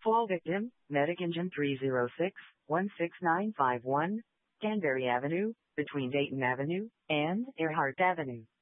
Fall victim, Medic Engine 306-16951, Danbury Avenue, between Dayton Avenue and Earhart Avenue.